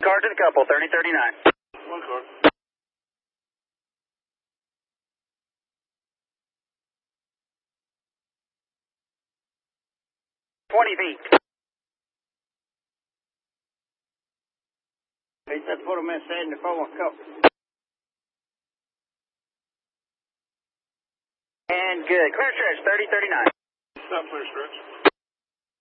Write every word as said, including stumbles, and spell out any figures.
car to the couple, thirty thirty-nine. One car. twenty feet. Let's put them in seventy-four couple. And good. Clear stretch, thirty thirty-nine. Stop, clear stretch.